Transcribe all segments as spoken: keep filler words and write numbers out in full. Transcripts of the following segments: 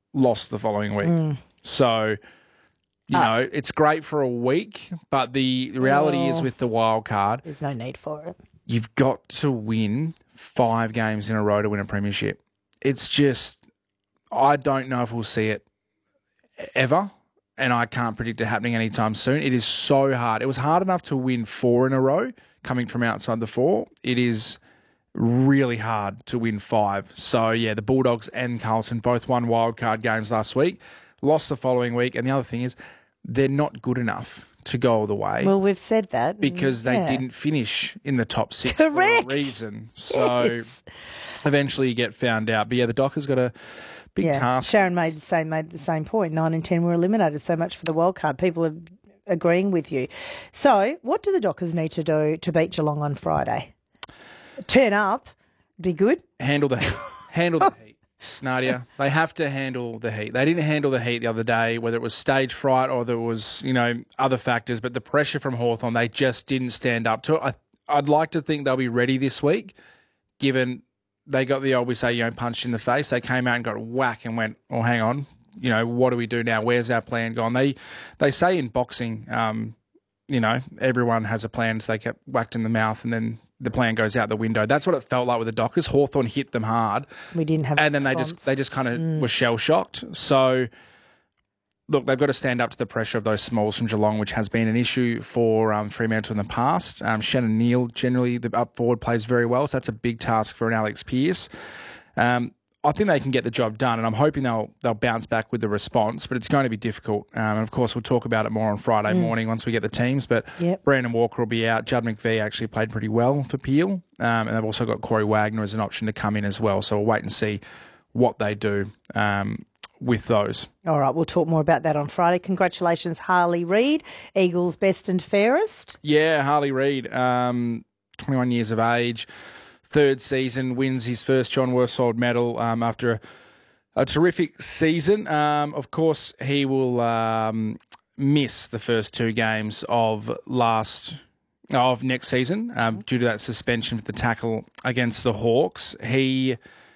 lost the following week. Mm. So, you Uh, know, it's great for a week, but the, the reality Oh. is with the wild card, There's no need for it. you've got to win five games in a row to win a premiership. It's just, I don't know if we'll see it ever, and I can't predict it happening anytime soon. It is so hard. It was hard enough to win four in a row coming from outside the four. It is really hard to win five. So, yeah, the Bulldogs and Carlton both won wildcard games last week, lost the following week. And the other thing is they're not good enough to go all the way. Well, we've said that. Because they yeah. didn't finish in the top six Correct. for a reason. So Yes. eventually you get found out. But, yeah, the Dockers got a big Yeah. task. Sharon made the same made the same point. Nine and ten were eliminated. So much for the wild card. People are agreeing with you. So, what do the Dockers need to do to beat Geelong on Friday? Turn up, be good. Handle the heat. Handle the heat. Nadia, they have to handle the heat. They didn't handle the heat the other day, whether it was stage fright or there was, you know, other factors, but the pressure from Hawthorn, they just didn't stand up to it. I, I'd like to think they'll be ready this week, given they got the old, we say, you know, punched in the face. They came out and got a whack and went, oh, hang on, you know, what do we do now? Where's our plan gone? They they say in boxing, um, you know, everyone has a plan, so they get whacked in the mouth and then the plan goes out the window. That's what it felt like with the Dockers. Hawthorn hit them hard. We didn't have And then response. they just they just kind of mm. were shell-shocked. So, look, they've got to stand up to the pressure of those smalls from Geelong, which has been an issue for um, Fremantle in the past. Um, Shannon Neal, generally, the up forward, plays very well, so that's a big task for an Alex Pearce. Um, I think they can get the job done, and I'm hoping they'll they'll bounce back with the response, but it's going to be difficult. Um, and, of course, we'll talk about it more on Friday mm. morning once we get the teams, but yep. Brandon Walker will be out. Judd McVie actually played pretty well for Peel, um, and they've also got Corey Wagner as an option to come in as well, so we'll wait and see what they do um, with those. All right, we'll talk more about that on Friday. Congratulations, Harley Reid, Eagles best and fairest. Yeah, Harley Reid, um, twenty-one years of age. Third season, wins his first John Worsfold medal um, after a, a terrific season. Um, of course, he will um, miss the first two games of last of next season um, due to that suspension for the tackle against the Hawks. He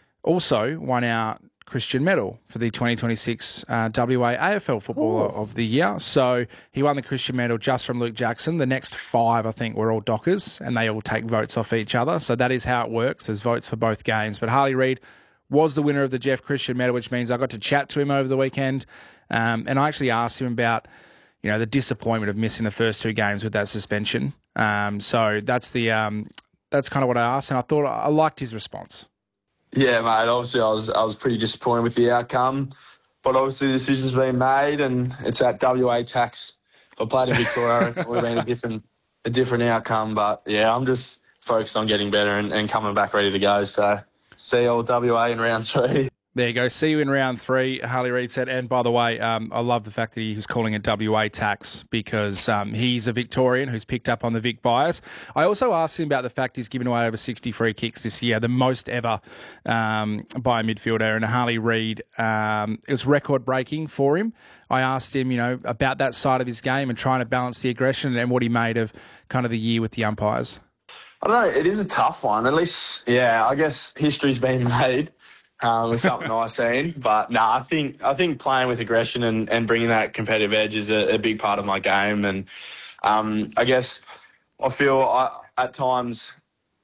also won our Christian medal for the twenty twenty-six uh, W A A F L Footballer of, of the Year. So he won the Christian medal just from Luke Jackson. The next five, I think, were all Dockers, and they all take votes off each other. So that is how it works. There's votes for both games. But Harley Reid was the winner of the Jeff Christian medal, which means I got to chat to him over the weekend. Um, and I actually asked him about, you know, the disappointment of missing the first two games with that suspension. Um, so that's the um, that's kind of what I asked, and I thought I liked his response. Yeah, mate, obviously I was I was pretty disappointed with the outcome, but obviously the decision's been made and it's at W A tax. If I played in Victoria, it would have been a different, a different outcome, but yeah, I'm just focused on getting better and, and coming back ready to go, so see you all W A in round three. There you go. See you in round three, Harley Reid said. And by the way, um, I love the fact that he was calling it W A tax because um, he's a Victorian who's picked up on the Vic bias. I also asked him about the fact he's given away over sixty free kicks this year, the most ever um, by a midfielder. And Harley Reid, um, it was record-breaking for him. I asked him, you know, about that side of his game and trying to balance the aggression and what he made of kind of the year with the umpires. I don't know. It is a tough one. At least, yeah, I guess history's been made. Um, with something I've seen, but no, nah, I think I think playing with aggression and, and bringing that competitive edge is a, a big part of my game, and um, I guess I feel I, at times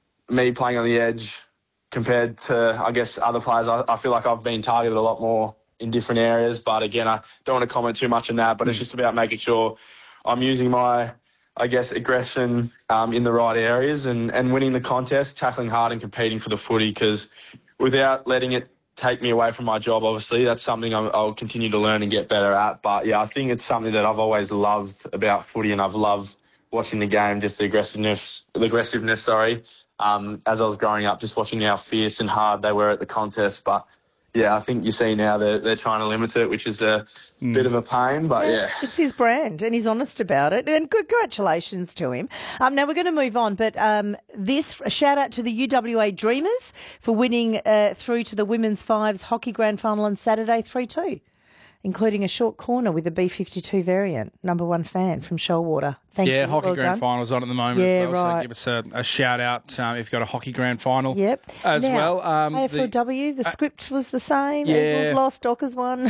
me playing on the edge compared to I guess other players, I, I feel like I've been targeted a lot more in different areas. But again, I don't want to comment too much on that. But it's just about making sure I'm using my I guess aggression um, in the right areas and, and winning the contest, tackling hard and competing for the footy because. Without letting it take me away from my job, obviously, that's something I'll, I'll continue to learn and get better at. But, yeah, I think it's something that I've always loved about footy and I've loved watching the game, just the aggressiveness, the aggressiveness, sorry, um, as I was growing up, just watching how fierce and hard they were at the contest. But, yeah, I think you see now they're, they're trying to limit it, which is a mm. bit of a pain, but yeah, yeah. It's his brand and he's honest about it. And congratulations to him. Um, now we're going to move on, but um, this, a shout out to the U W A Dreamers for winning uh, through to the Women's Fives Hockey Grand Final on Saturday three two. Including a short corner with a B fifty-two variant. Number one fan from Shoalwater. Thank yeah, you. Hockey well Grand done. Final's on at the moment yeah, as well, right. so give us a, a shout out um, if you've got a Hockey Grand Final yep. as now, well. Um, A F L W, the, the uh, script was the same. Yeah. Eagles lost, Dockers won.